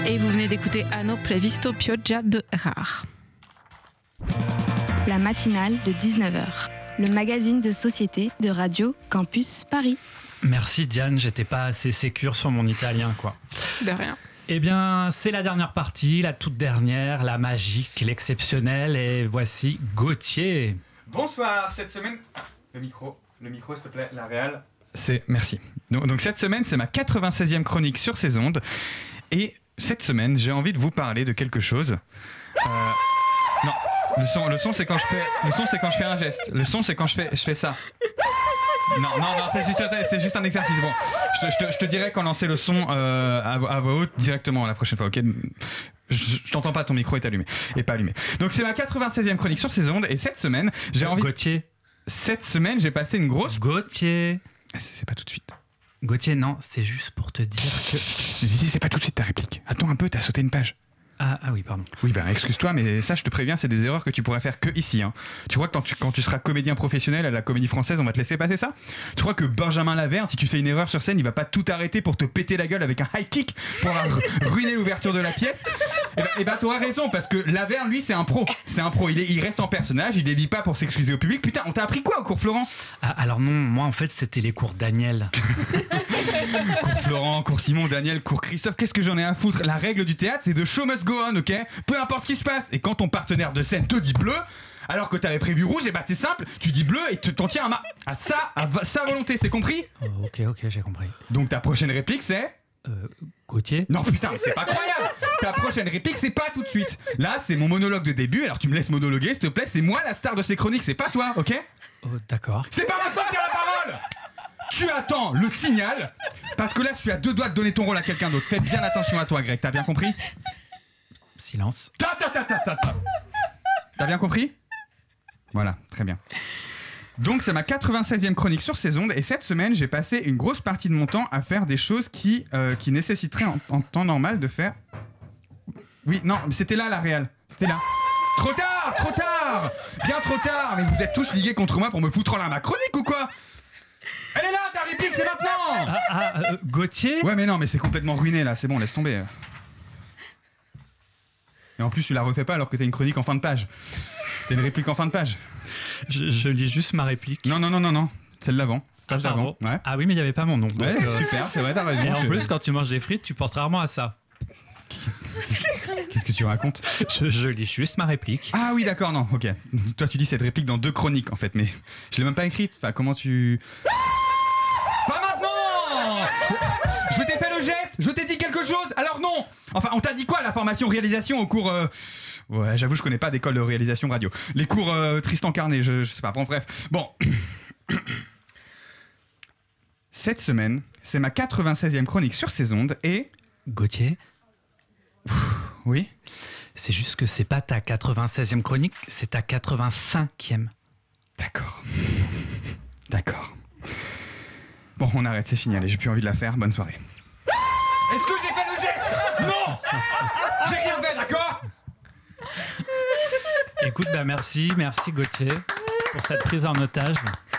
Et vous venez d'écouter Hanno Previsto Pioggia de Rare. La matinale de 19h, le magazine de société de Radio Campus Paris. Merci Diane, j'étais pas assez sécure sur mon italien, quoi. De rien. Eh bien, c'est la dernière partie, la toute dernière, la magique, l'exceptionnelle, et voici Gauthier. Bonsoir, cette semaine... Le micro s'il te plaît, la réal. Merci. Donc cette semaine, c'est ma 96e chronique sur ces ondes, et cette semaine, j'ai envie de vous parler de quelque chose... Non, le son c'est quand je fais un geste. Le son c'est quand je fais ça. Non, c'est juste un exercice. Bon, je te dirai quand lancer le son à voix haute directement la prochaine fois, ok? Je t'entends pas, ton micro est allumé et pas allumé. Donc c'est ma 96e chronique sur ces ondes, et cette semaine, j'ai envie... Gauthier. Cette semaine, j'ai passé une grosse... Gauthier. C'est pas tout de suite. Gauthier, non, c'est juste pour te dire que... Je dis, c'est pas tout de suite ta réplique. Attends un peu, t'as sauté une page. Ah oui, pardon. Oui, excuse-toi, mais ça, je te préviens, c'est des erreurs que tu pourrais faire que ici. Hein. Tu crois que quand tu seras comédien professionnel à la Comédie Française, on va te laisser passer ça? Tu crois que Benjamin Laverne, si tu fais une erreur sur scène, il va pas tout arrêter pour te péter la gueule avec un high kick pour ruiner l'ouverture de la pièce? Eh ben, t'auras raison, parce que Laverne, lui, c'est un pro. C'est un pro. Il reste en personnage, il dévie pas pour s'excuser au public. Putain, on t'a appris quoi au cours Florent? Alors non, moi, en fait, c'était les cours Daniel. Cours Florent, cours Simon, Daniel, cours Christophe, qu'est-ce que j'en ai à foutre? La règle du théâtre, c'est de show must go on, ok? Peu importe ce qui se passe. Et quand ton partenaire de scène te dit bleu, alors que t'avais prévu rouge, et c'est simple, tu dis bleu et t'en tiens à sa volonté, c'est compris? Ok, j'ai compris. Donc ta prochaine réplique, c'est... Gauthier? Non putain, mais c'est pas croyable. Ta prochaine réplique, c'est pas tout de suite. Là, c'est mon monologue de début, alors tu me laisses monologuer, s'il te plaît. C'est moi la star de ces chroniques, c'est pas toi, ok? D'accord. C'est pas maintenant que t'as la parole. Tu attends le signal, parce que là, je suis à 2 doigts de donner ton rôle à quelqu'un d'autre. Fais bien attention à toi, Greg, t'as bien compris? Silence. T'as bien compris? Voilà, très bien. Donc c'est ma 96e chronique sur ces ondes, et cette semaine j'ai passé une grosse partie de mon temps à faire des choses qui nécessiteraient en temps normal de faire... Oui, non, mais c'était là la réal, c'était là. Trop tard, bien trop tard. Mais vous êtes tous ligués contre moi pour me foutre en l'air ma chronique ou quoi? Elle est là, ta réplique, c'est maintenant. Gauthier? Ouais mais non, mais c'est complètement ruiné là, c'est bon, laisse tomber. Et en plus tu la refais pas alors que t'as une chronique en fin de page. T'as une réplique en fin de page. Je lis juste ma réplique. Non. Celle d'avant. Page d'avant. Ouais. Ah oui, mais il n'y avait pas mon nom. Donc, ouais, super, c'est vrai, t'as raison. Et en plus, quand tu manges des frites, tu penses rarement à ça. Qu'est-ce que tu racontes? Je lis juste ma réplique. Ah oui, d'accord, non, ok. Toi, tu dis cette réplique dans 2 chroniques, en fait, mais je l'ai même pas écrite. Enfin, comment tu... Pas maintenant. Je t'ai fait le geste, je t'ai dit quelque chose, alors non. Enfin, on t'a dit quoi, la formation réalisation au cours... Ouais, j'avoue, je connais pas d'école de réalisation radio. Les cours Tristan Carnet, je sais pas. Bon, bref. Bon. Cette semaine, c'est ma 96e chronique sur ces ondes, et... Gauthier? Oui? C'est juste que c'est pas ta 96e chronique, c'est ta 85e. D'accord. Bon, on arrête, c'est fini. Allez, j'ai plus envie de la faire. Bonne soirée. Est-ce que j'ai fait le geste? Non. J'ai rien fait, d'accord? Écoute, merci Gauthier pour cette prise en otage.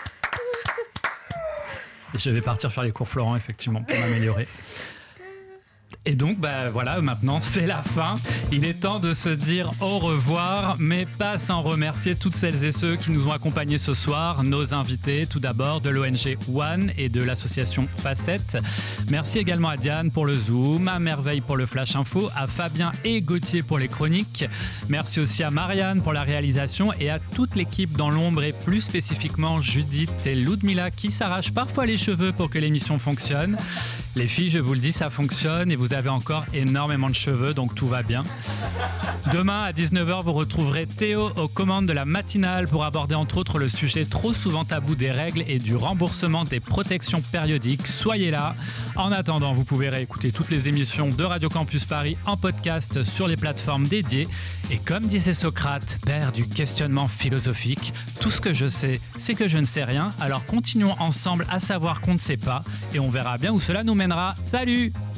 Et je vais partir faire les cours Florent, effectivement, pour m'améliorer. Et donc, voilà, maintenant c'est la fin. Il est temps de se dire au revoir, mais pas sans remercier toutes celles et ceux qui nous ont accompagnés ce soir, nos invités, tout d'abord de l'ONG One et de l'association Facette. Merci également à Diane pour le Zoom, à Merveille pour le Flash Info, à Fabien et Gauthier pour les chroniques. Merci aussi à Marianne pour la réalisation et à toute l'équipe dans l'ombre, et plus spécifiquement Judith et Ludmila qui s'arrachent parfois les cheveux pour que l'émission fonctionne. Les filles, je vous le dis, ça fonctionne et vous avez encore énormément de cheveux, donc tout va bien. Demain à 19h, vous retrouverez Théo aux commandes de la matinale pour aborder entre autres le sujet trop souvent tabou des règles et du remboursement des protections périodiques. Soyez là. En attendant, vous pouvez réécouter toutes les émissions de Radio Campus Paris en podcast sur les plateformes dédiées. Et comme disait Socrate, père du questionnement philosophique, tout ce que je sais, c'est que je ne sais rien. Alors continuons ensemble à savoir qu'on ne sait pas et on verra bien où cela nous mènera. Salut!